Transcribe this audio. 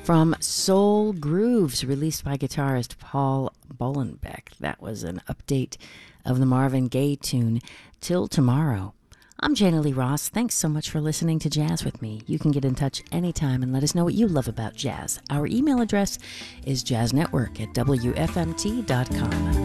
from Soul Grooves, released by guitarist Paul Bollenbeck. That was an update of the Marvin Gaye tune, Till Tomorrow. I'm Jana Lee Ross. Thanks so much for listening to Jazz with me. You can get in touch anytime and let us know what you love about jazz. Our email address is jazznetwork@wfmt.com.